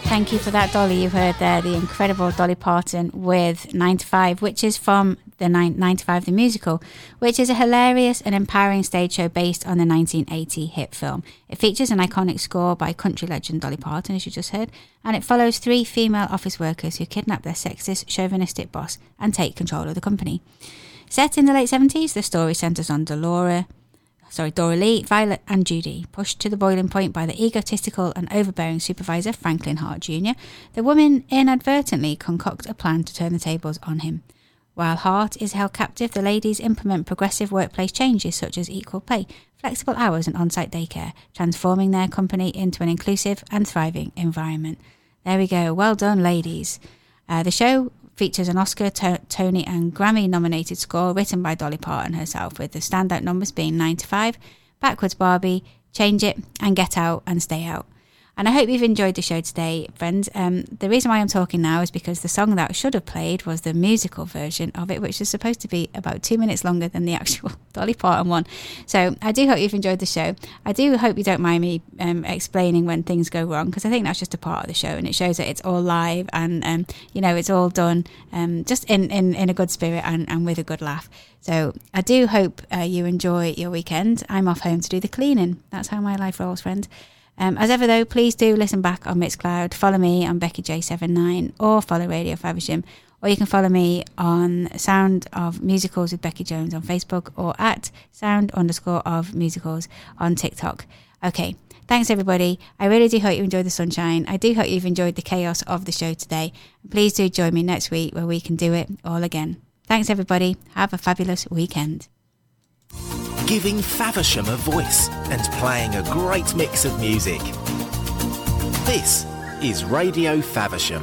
Thank you for that, Dolly. You've heard there the incredible Dolly Parton with 9 to 5, which is from the 9 to 5 the musical, which is a hilarious and empowering stage show based on the 1980 hit film. It features an iconic score by country legend Dolly Parton, as you just heard, and it follows 3 female office workers who kidnap their sexist, chauvinistic boss and take control of the company. Set in the late 70s, the story centres on Dora Lee, Violet and Judy. Pushed to the boiling point by the egotistical and overbearing supervisor Franklin Hart Jr., the women inadvertently concoct a plan to turn the tables on him. While Hart is held captive, the ladies implement progressive workplace changes such as equal pay, flexible hours and on-site daycare, transforming their company into an inclusive and thriving environment. There we go. Well done, ladies. The show features an Oscar, Tony and Grammy-nominated score written by Dolly Parton herself, with the standout numbers being 9 to 5, Backwards Barbie, Change It, and Get Out and Stay Out. And I hope you've enjoyed the show today, friends. The reason why I'm talking now is because the song that I should have played was the musical version of it, which is supposed to be about 2 minutes longer than the actual Dolly Parton one. So I do hope you've enjoyed the show. I do hope you don't mind me explaining when things go wrong, because I think that's just a part of the show, and it shows that it's all live and, it's all done just in a good spirit and with a good laugh. So I do hope you enjoy your weekend. I'm off home to do the cleaning. That's how my life rolls, friends. As ever, though, please do listen back on Mixcloud. Follow me on BeckyJ79 or follow Radio Faversham. Or you can follow me on Sound of Musicals with Becky Jones on Facebook or at Sound_of Musicals on TikTok. Okay, thanks, everybody. I really do hope you enjoyed the sunshine. I do hope you've enjoyed the chaos of the show today. Please do join me next week where we can do it all again. Thanks, everybody. Have a fabulous weekend. Giving Faversham a voice and playing a great mix of music. This is Radio Faversham.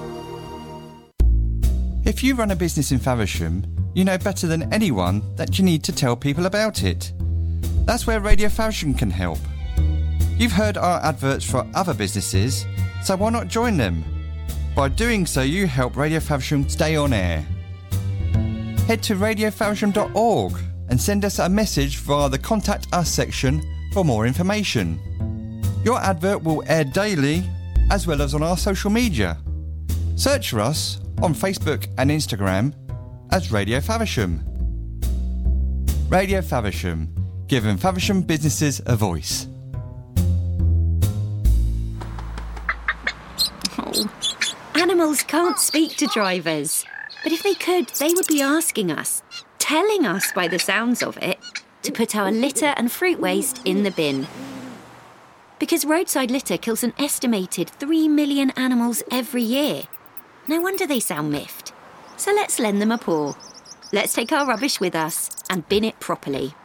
If you run a business in Faversham, you know better than anyone that you need to tell people about it. That's where Radio Faversham can help. You've heard our adverts for other businesses, so why not join them? By doing so, you help Radio Faversham stay on air. Head to radiofaversham.org and send us a message via the Contact Us section for more information. Your advert will air daily as well as on our social media. Search for us on Facebook and Instagram as Radio Faversham. Radio Faversham, giving Faversham businesses a voice. Oh, animals can't speak to drivers, but if they could, they would be asking us, telling us by the sounds of it, to put our litter and fruit waste in the bin. Because roadside litter kills an estimated 3 million animals every year. No wonder they sound miffed. So let's lend them a paw. Let's take our rubbish with us and bin it properly.